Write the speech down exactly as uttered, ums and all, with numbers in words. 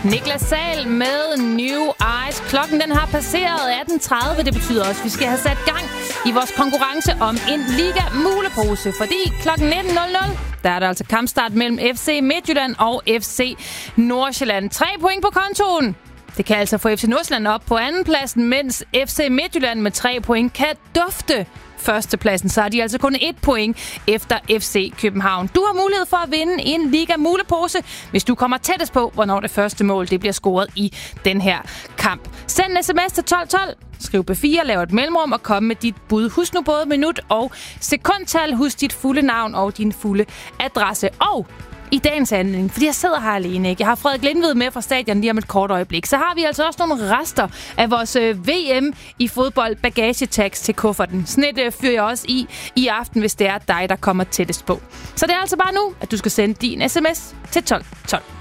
Niklas Sahl med New Eyes. Klokken den har passeret atten tredive. Det betyder også, at vi skal have sat gang i vores konkurrence om en Liga-mulepose. Fordi klokken nitten nul nul, der er der altså kampstart mellem F C Midtjylland og F C Nordsjælland. Tre point på kontoen. Det kan altså få F C Nordsjælland op på andenpladsen, mens F C Midtjylland med tre point kan dufte førstepladsen. Så har de altså kun et point efter F C København. Du har mulighed for at vinde en Liga-mulepose, hvis du kommer tættest på, hvornår det første mål det bliver scoret i den her kamp. Send en sms til tolv tolv. Skriv B fire, lav et mellemrum og kom med dit bud. Husk nu både minut og sekundtal. Husk dit fulde navn og din fulde adresse. Og i dagens anledning, fordi jeg sidder her alene, ikke? Jeg har Frederik Lindved med fra stadion lige om et kort øjeblik. Så har vi altså også nogle rester af vores øh, V M i fodbold bagagetags til kufferten. Sådan et øh, fyrer jeg også i i aften, hvis det er dig, der kommer tættest på. Så det er altså bare nu, at du skal sende din sms til tolv tolv.